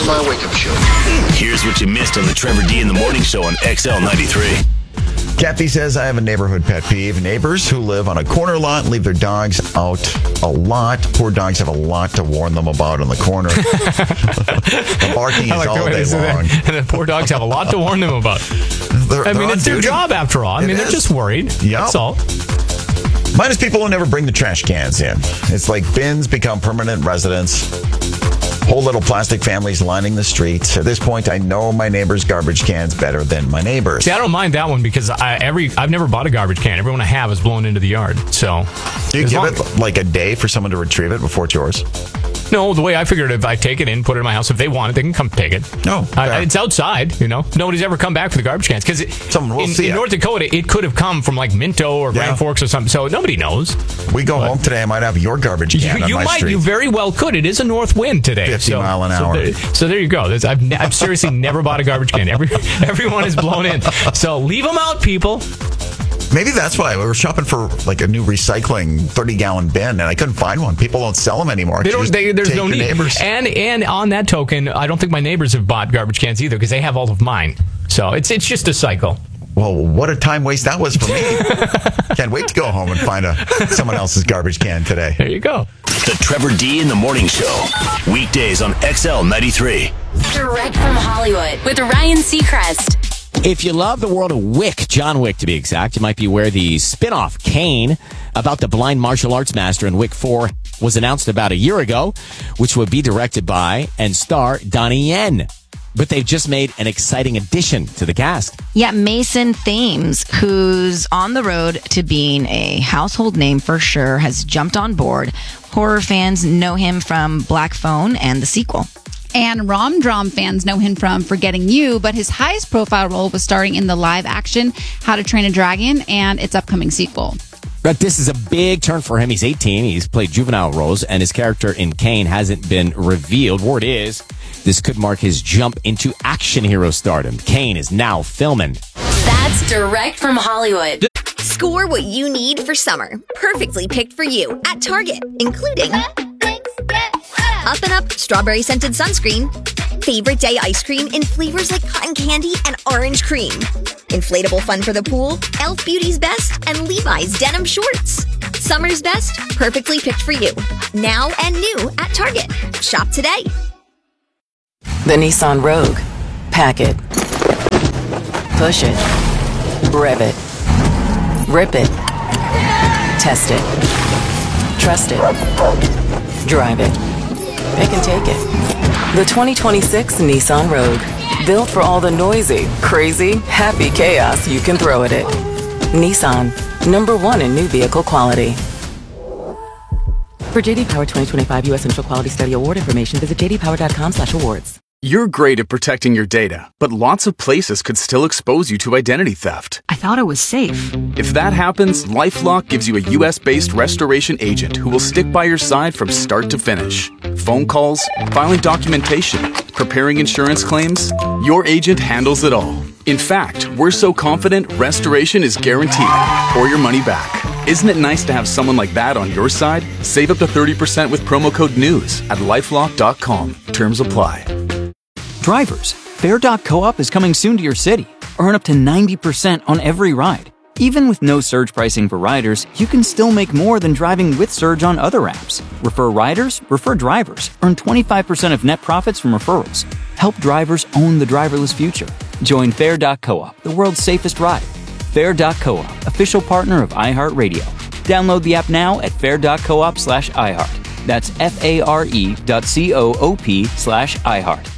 my wake-up show. Here's what you missed on the Trevor D in the Morning Show on XL 93. Kathy says, I have a neighborhood pet peeve. Neighbors who live on a corner lot leave their dogs out a lot. Poor dogs have a lot to warn them about on the corner. The barking is all day long. And the poor dogs have a lot to warn them about. It's their job after all. They're just worried. Yep. That's all. Minus people who never bring the trash cans in. It's like bins become permanent residents. Whole little plastic families lining the streets. At this point, I know my neighbor's garbage cans better than my neighbor's. See, I don't mind that one because I've never bought a garbage can. Everyone I have is blown into the yard. So, do you give it like a day for someone to retrieve it before it's yours? No, the way I figured, if I take it in, put it in my house, if they want it, they can come take it. No, it's outside. Nobody's ever come back for the garbage cans because in North Dakota, it could have come from like Minto or Grand Forks or something. So nobody knows. We go home today. I might have your garbage can on my street. You very well could. It is a north wind today. 50 mile an hour. So there you go. I've seriously never bought a garbage can. Everyone is blown in. So leave them out, people. Maybe that's why we were shopping for like a new recycling 30-gallon bin, and I couldn't find one. People don't sell them anymore. There's no need. And on that token, I don't think my neighbors have bought garbage cans either because they have all of mine. So it's just a cycle. Well, what a time waste that was for me. Can't wait to go home and find someone else's garbage can today. There you go. The Trevor D in the Morning Show. Weekdays on XL 93. Direct from Hollywood with Ryan Seacrest. If you love the world of Wick, John Wick to be exact, you might be aware the spin-off Kane about the blind martial arts master in Wick 4 was announced about a year ago, which would be directed by and star Donnie Yen. But they've just made an exciting addition to the cast. Yeah, Mason Thames, who's on the road to being a household name for sure, has jumped on board. Horror fans know him from Black Phone and the sequel. And Rom-Drom fans know him from Forgetting You, but his highest profile role was starring in the live-action How to Train a Dragon and its upcoming sequel. But this is a big turn for him. He's 18. He's played juvenile roles, and his character in Kane hasn't been revealed. Word is, this could mark his jump into action hero stardom. Kane is now filming. That's direct from Hollywood. Score what you need for summer. Perfectly picked for you at Target, including Up and Up strawberry scented sunscreen, favorite day ice cream in flavors like cotton candy and orange cream, inflatable fun for the pool, Elf Beauty's Best, and Levi's denim shorts. Summer's best, perfectly picked for you. Now and new at Target. Shop today. The Nissan Rogue. Pack it. Push it. Rev it. Rip it. Test it. Trust it. Drive it. It can take it. The 2026 Nissan Rogue. Built for all the noisy, crazy, happy chaos you can throw at it. Nissan. #1 in new vehicle quality. For JD Power 2025 U.S. Initial Quality Study Award information, visit jdpower.com/awards. You're great at protecting your data, but lots of places could still expose you to identity theft. I thought it was safe. If that happens, LifeLock gives you a U.S.-based restoration agent who will stick by your side from start to finish. Phone calls, filing documentation, preparing insurance claims, your agent handles it all. In fact, we're so confident restoration is guaranteed or your money back. Isn't it nice to have someone like that on your side? Save up to 30% with promo code NEWS at LifeLock.com. Terms apply. Drivers, Fare.coop is coming soon to your city. Earn up to 90% on every ride. Even with no surge pricing for riders, you can still make more than driving with surge on other apps. Refer riders, refer drivers. Earn 25% of net profits from referrals. Help drivers own the driverless future. Join Fare.coop, the world's safest ride. Fare.coop, official partner of iHeartRadio. Download the app now at Fare.coop/iHeart. That's FARE.coop/iHeart.